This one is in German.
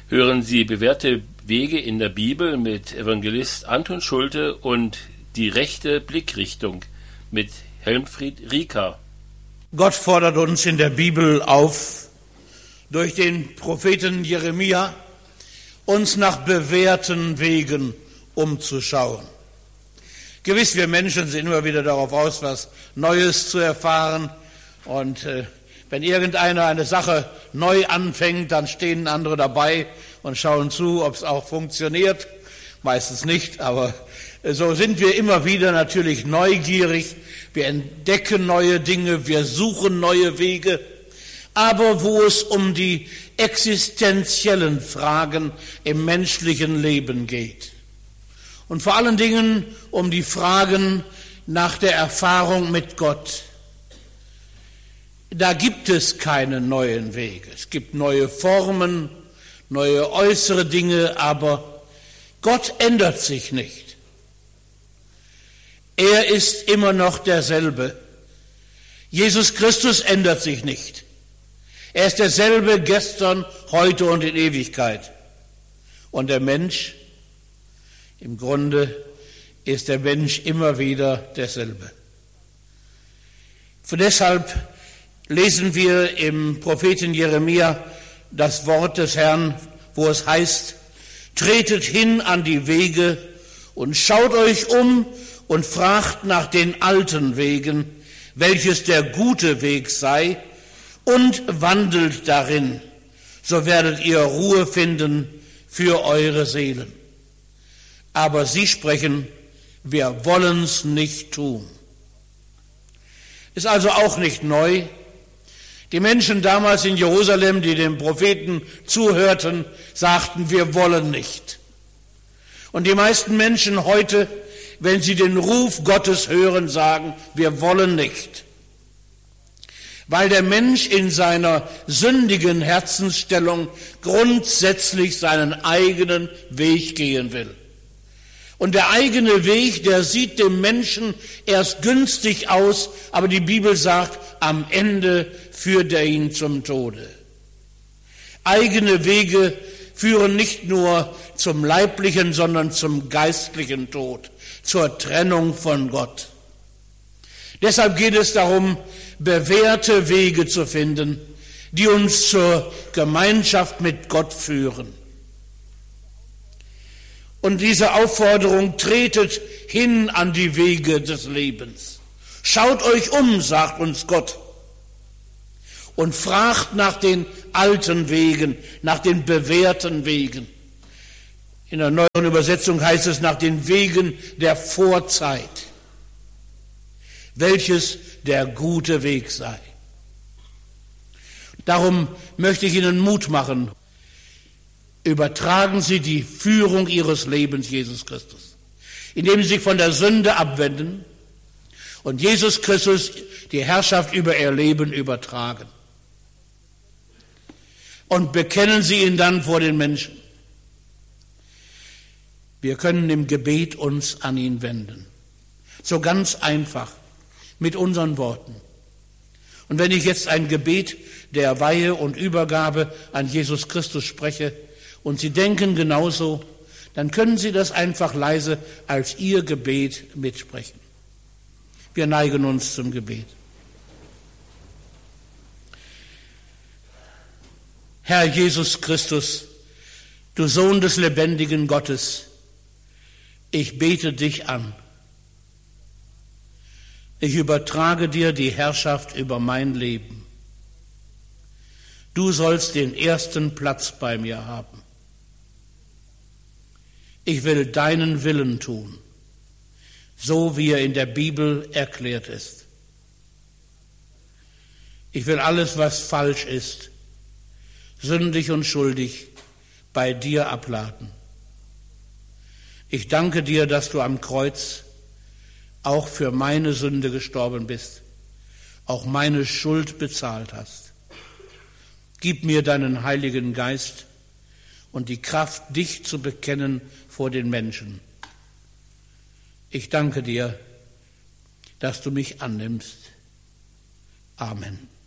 hören Sie bewährte Wege in der Bibel mit Evangelist Anton Schulte und die rechte Blickrichtung mit Helmfried Rieker. Gott fordert uns in der Bibel auf, durch den Propheten Jeremia uns nach bewährten Wegen umzuschauen. Gewiss, wir Menschen sind immer wieder darauf aus, was Neues zu erfahren. Und wenn irgendeiner eine Sache neu anfängt, dann stehen andere dabei und schauen zu, ob es auch funktioniert. Meistens nicht, aber so sind wir immer wieder natürlich neugierig. Wir entdecken neue Dinge, wir suchen neue Wege. Aber wo es um die existenziellen Fragen im menschlichen Leben geht und vor allen Dingen um die Fragen nach der Erfahrung mit Gott, da gibt es keine neuen Wege. Es gibt neue Formen, neue äußere Dinge, aber Gott ändert sich nicht. Er ist immer noch derselbe. Jesus Christus ändert sich nicht. Er ist derselbe gestern, heute und in Ewigkeit. Und der Mensch, im Grunde ist der Mensch immer wieder derselbe. Deshalb lesen wir im Propheten Jeremia das Wort des Herrn, wo es heißt: Tretet hin an die Wege und schaut euch um und fragt nach den alten Wegen, welches der gute Weg sei, und wandelt darin, so werdet ihr Ruhe finden für eure Seelen. Aber sie sprechen, wir wollen's nicht tun. Ist also auch nicht neu. Die Menschen damals in Jerusalem, die dem Propheten zuhörten, sagten, wir wollen nicht. Und die meisten Menschen heute, wenn sie den Ruf Gottes hören, sagen, wir wollen nicht. Weil der Mensch in seiner sündigen Herzensstellung grundsätzlich seinen eigenen Weg gehen will. Und der eigene Weg, der sieht dem Menschen erst günstig aus, aber die Bibel sagt, am Ende führt er ihn zum Tode. Eigene Wege führen nicht nur zum leiblichen, sondern zum geistlichen Tod, zur Trennung von Gott. Deshalb geht es darum, bewährte Wege zu finden, die uns zur Gemeinschaft mit Gott führen. Und diese Aufforderung: tretet hin an die Wege des Lebens. Schaut euch um, sagt uns Gott, und fragt nach den alten Wegen, nach den bewährten Wegen. In der neueren Übersetzung heißt es nach den Wegen der Vorzeit, welches der gute Weg sei. Darum möchte ich Ihnen Mut machen. Übertragen Sie die Führung Ihres Lebens Jesus Christus, indem Sie sich von der Sünde abwenden und Jesus Christus die Herrschaft über Ihr Leben übertragen. Und bekennen Sie ihn dann vor den Menschen. Wir können im Gebet uns an ihn wenden. So ganz einfach, mit unseren Worten. Und wenn ich jetzt ein Gebet der Weihe und Übergabe an Jesus Christus spreche und Sie denken genauso, dann können Sie das einfach leise als Ihr Gebet mitsprechen. Wir neigen uns zum Gebet. Herr Jesus Christus, du Sohn des lebendigen Gottes, ich bete dich an. Ich übertrage dir die Herrschaft über mein Leben. Du sollst den ersten Platz bei mir haben. Ich will deinen Willen tun, so wie er in der Bibel erklärt ist. Ich will alles, was falsch ist, sündig und schuldig, bei dir abladen. Ich danke dir, dass du am Kreuz auch für meine Sünde gestorben bist, auch meine Schuld bezahlt hast. Gib mir deinen Heiligen Geist und die Kraft, dich zu bekennen vor den Menschen. Ich danke dir, dass du mich annimmst. Amen.